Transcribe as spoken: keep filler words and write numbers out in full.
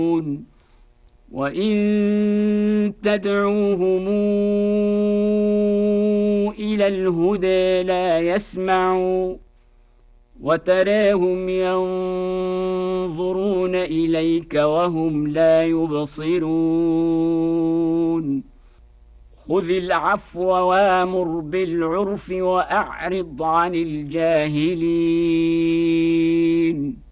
وإن تدعوهم إلى الهدى لا يسمعوا وتراهم ينظرون إليك وهم لا يبصرون خذ العفو وامر بالعرف وأعرض عن الجاهلين